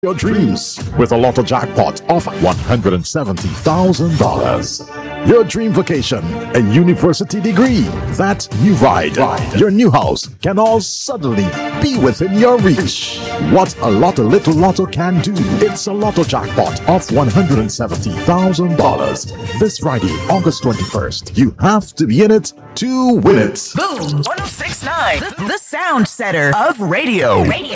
your dreams with a lotto jackpot of $170,000. Your dream vacation, a university degree, that new ride, your new house can all suddenly be within your reach. What a Little Lotto can do. It's a lotto jackpot of $170,000. This Friday, August 21st. You have to be in it to win it. Boom 1069, the sound setter of radio.